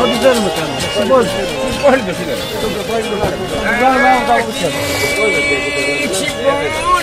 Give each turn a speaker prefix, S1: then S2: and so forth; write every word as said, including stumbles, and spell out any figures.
S1: Hadi canım bakalım. Boş. Boş bir şeyler. İki boy.